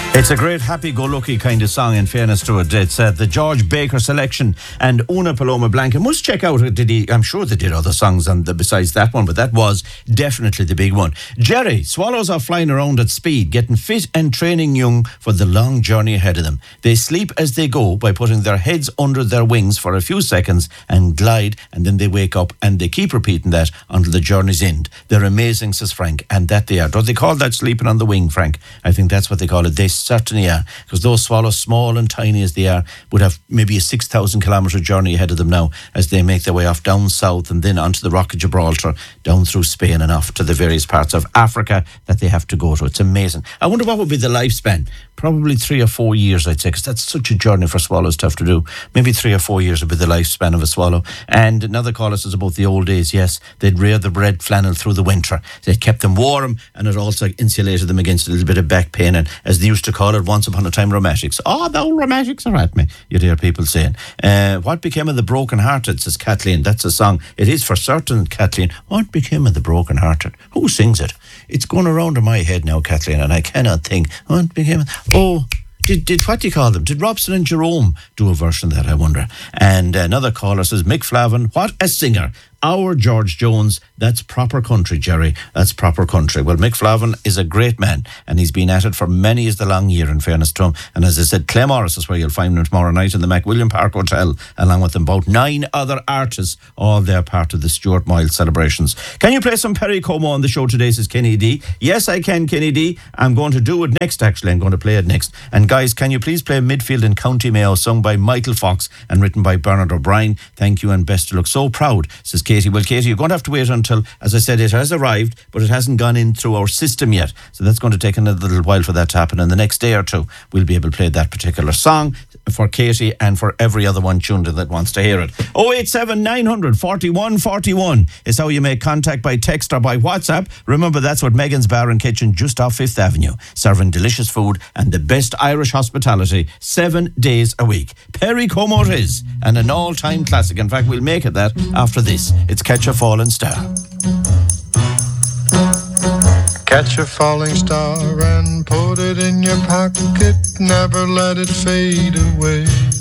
It's a great happy-go-lucky kind of song, in fairness to it. It's the George Baker selection and Una Paloma Blanca. Must check out, I'm sure they did other songs besides that one, but that was definitely the big one. Jerry, swallows are flying around at speed, getting fit and training young for the long journey ahead of them. They sleep as they go by putting their heads under their wings for a few seconds and glide, and then they wake up, and they keep repeating that until the journey's end. They're amazing, says Frank, and that they are. Don't they call that sleeping on the wing, Frank? I think that's what they call it. They certainly are, because those swallows, small and tiny as they are, would have maybe a 6,000 kilometre journey ahead of them now as they make their way off down south and then onto the Rock of Gibraltar, down through Spain and off to the various parts of Africa that they have to go to. It's amazing. I wonder what would be the lifespan. Probably 3 or 4 years, I'd say, because that's such a journey for swallows to have to do. Maybe 3 or 4 years would be the lifespan of a swallow. And another caller says about the old days, yes, they'd rear the red flannel through the winter. It kept them warm, and it also insulated them against a little bit of back pain, and as they used to call it once upon a time, rheumatics. Oh, the old rheumatics are at me, you'd hear people saying. What became of the broken-hearted, says Kathleen. That's a song. It is for certain, Kathleen. What became of the broken-hearted? Who sings it? It's going around in my head now, Kathleen, and I cannot think. What became of... Oh... Did what do you call them? Did Robson and Jerome do a version of that, I wonder? And another caller says, Mick Flavin, what a singer. Our George Jones, that's proper country, Jerry. That's proper country. Well, Mick Flavin is a great man, and he's been at it for many is the long year, in fairness to him. And as I said, Clay Morris is where you'll find him tomorrow night in the McWilliam Park Hotel, along with about 9 other artists, all they're part of the Stuart Miles celebrations. Can you play some Perry Como on the show today, says Kenny D? Yes, I can, Kenny D. I'm going to do it next, actually. I'm going to play it next. And guys, can you please play Midfield in County Mayo, sung by Michael Fox and written by Bernard O'Brien? Thank you and best of luck. So proud, says Katie. Well, Katie, you're going to have to wait until, as I said, it has arrived, but it hasn't gone in through our system yet. So that's going to take another little while for that to happen. And the next day or two, we'll be able to play that particular song for Katie and for every other one tuned in that wants to hear it. 087 900 41 41 is how you make contact by text or by WhatsApp. Remember, that's what Megan's Bar and Kitchen just off 5th Avenue, serving delicious food and the best Irish hospitality 7 days a week. Perry Como it is, and an all-time classic. In fact, we'll make it that after this. It's Catch a Falling Star. Catch a falling star and put it in your pocket. Never let it fade away.